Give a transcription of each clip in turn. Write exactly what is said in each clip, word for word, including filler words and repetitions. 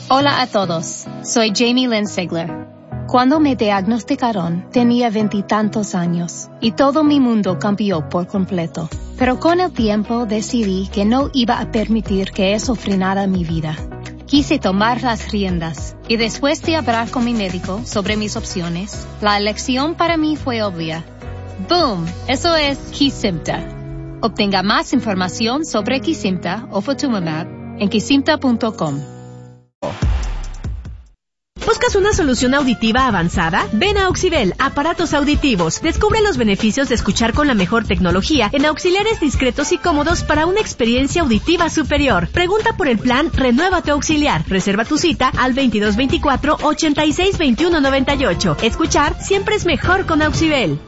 Hola a todos, soy Jamie Lynn Sigler. Cuando me diagnosticaron, tenía veintitantos años y todo mi mundo cambió por completo. Pero con el tiempo decidí que no iba a permitir que eso frenara mi vida. Quise tomar las riendas y después de hablar con mi médico sobre mis opciones, la elección para mí fue obvia. ¡Boom! Eso es Kesimpta. Obtenga más información sobre Kesimpta o Ofatumumab en kesimpta punto com. ¿Buscas una solución auditiva avanzada? Ven a Auxibel, aparatos auditivos. Descubre los beneficios de escuchar con la mejor tecnología en auxiliares discretos y cómodos para una experiencia auditiva superior. Pregunta por el plan Renueva tu Auxiliar. Reserva tu cita al veintidós veinticuatro, ochenta y seis, veintiuno noventa y ocho. Escuchar siempre es mejor con Auxibel.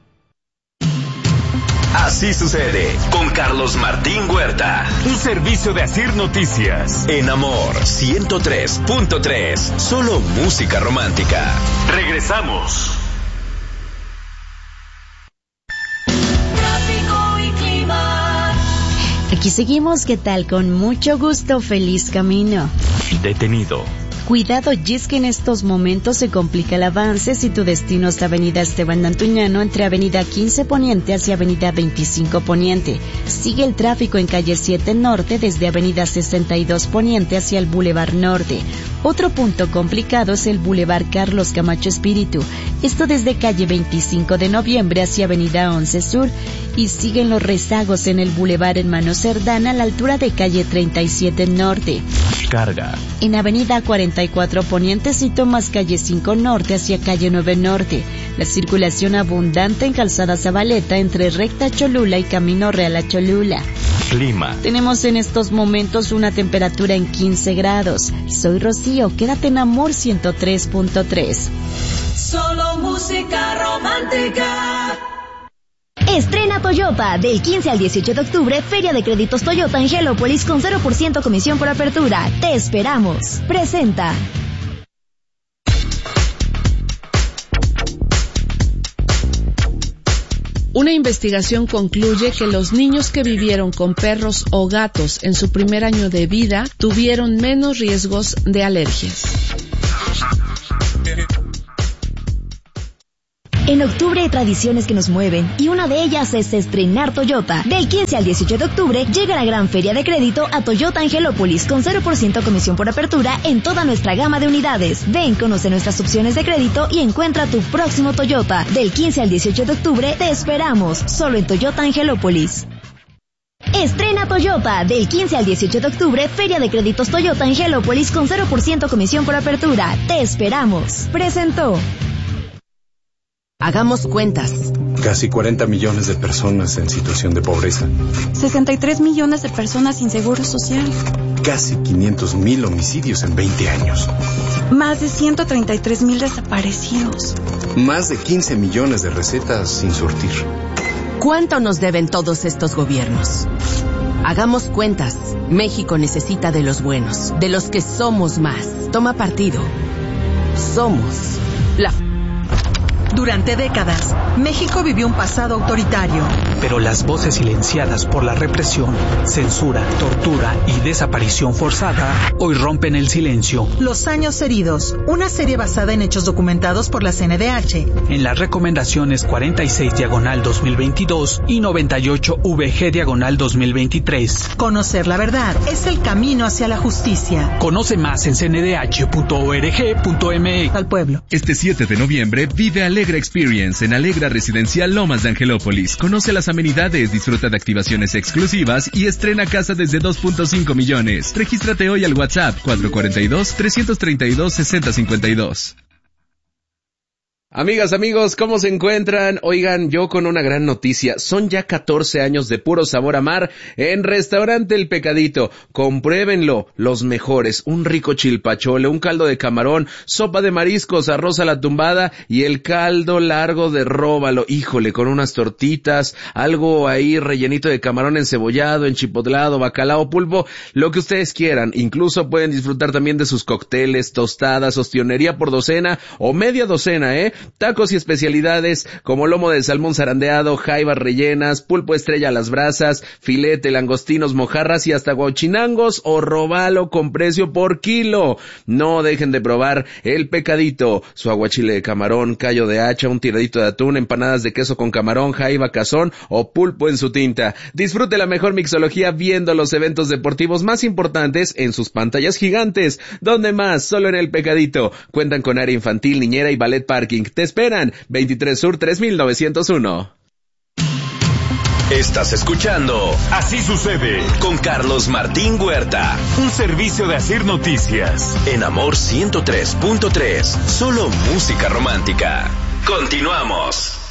Así sucede con Carlos Martín Huerta. Un servicio de Asir Noticias. En Amor ciento tres punto tres. Solo música romántica. Regresamos. Tráfico y clima. Aquí seguimos, ¿qué tal? Con mucho gusto, feliz camino. Detenido. Cuidado, y es que en estos momentos se complica el avance si tu destino es Avenida Esteban Antuñano entre Avenida quince Poniente hacia Avenida veinticinco Poniente. Sigue el tráfico en calle siete Norte desde Avenida sesenta y dos Poniente hacia el Boulevard Norte. Otro punto complicado es el Boulevard Carlos Camacho Espíritu. Esto desde calle veinticinco de Noviembre hacia Avenida once Sur. Y siguen los rezagos en el Boulevard Hermano Cerdán a la altura de calle treinta y siete Norte. Carga. En Avenida cuarenta y cuatro Poniente si tomas calle cinco Norte hacia calle nueve Norte. La circulación abundante en Calzada Zabaleta entre Recta Cholula y Camino Real a Cholula. Clima. Tenemos en estos momentos una temperatura en quince grados. Soy Rocío, quédate en Amor ciento tres punto tres. Solo música romántica. Estrena Toyota. Del quince al dieciocho de octubre, Feria de Créditos Toyota en Angelópolis con cero por ciento comisión por apertura. Te esperamos. Presenta. Una investigación concluye que los niños que vivieron con perros o gatos en su primer año de vida tuvieron menos riesgos de alergias. En octubre hay tradiciones que nos mueven y una de ellas es estrenar Toyota. Del quince al dieciocho de octubre llega la gran feria de crédito a Toyota Angelópolis con cero por ciento comisión por apertura en toda nuestra gama de unidades. Ven, conoce nuestras opciones de crédito y encuentra tu próximo Toyota. Del quince al dieciocho de octubre te esperamos, solo en Toyota Angelópolis. Estrena Toyota. Del quince al dieciocho de octubre, Feria de Créditos Toyota Angelópolis con cero por ciento comisión por apertura. Te esperamos. Presentó. Hagamos cuentas. Casi cuarenta millones de personas en situación de pobreza. sesenta y tres millones de personas sin seguro social. Casi quinientos mil homicidios en veinte años. Más de ciento treinta y tres mil desaparecidos. Más de quince millones de recetas sin surtir. ¿Cuánto nos deben todos estos gobiernos? Hagamos cuentas. México necesita de los buenos, de los que somos más. Toma partido. Somos la... Durante décadas, México vivió un pasado autoritario. Pero las voces silenciadas por la represión, censura, tortura y desaparición forzada hoy rompen el silencio. Los años heridos, una serie basada en hechos documentados por la C N D H. En las recomendaciones cuarenta y seis diagonal dos mil veintidós y noventa y ocho V G diagonal dos mil veintitrés. Conocer la verdad es el camino hacia la justicia. Conoce más en c n d h punto org punto m x. Al pueblo. Este siete de noviembre vive Alegra Experience en Alegra Residencial Lomas de Angelópolis. Conoce las amenidades, disfruta de activaciones exclusivas y estrena casa desde dos punto cinco millones. Regístrate hoy al WhatsApp cuatro cuatro dos, tres tres dos, seis cero cinco dos. Amigas, amigos, ¿cómo se encuentran? Oigan, yo con una gran noticia. Son ya catorce años de puro sabor a mar en Restaurante El Pecadito. Compruébenlo, los mejores. Un rico chilpachole, un caldo de camarón, sopa de mariscos, arroz a la tumbada y el caldo largo de róbalo. Híjole, con unas tortitas, algo ahí rellenito de camarón encebollado, enchipotlado, bacalao, pulpo, lo que ustedes quieran. Incluso pueden disfrutar también de sus cócteles, tostadas, ostionería por docena o media docena, ¿eh? tacos y especialidades como lomo de salmón zarandeado, jaivas rellenas, pulpo estrella a las brasas, filete, langostinos, mojarras y hasta guachinangos o robalo con precio por kilo. No dejen de probar El Pecadito, su aguachile de camarón, callo de hacha, un tiradito de atún, empanadas de queso con camarón, jaiba, cazón o pulpo en su tinta. Disfrute la mejor mixología viendo los eventos deportivos más importantes en sus pantallas gigantes. ¿Dónde más? Solo en El Pecadito. Cuentan con área infantil, niñera y ballet parking. Te esperan. veintitrés Sur tres mil novecientos uno. Estás escuchando Así sucede con Carlos Martín Huerta. Un servicio de Asir Noticias. En Amor ciento tres punto tres. Solo música romántica. Continuamos.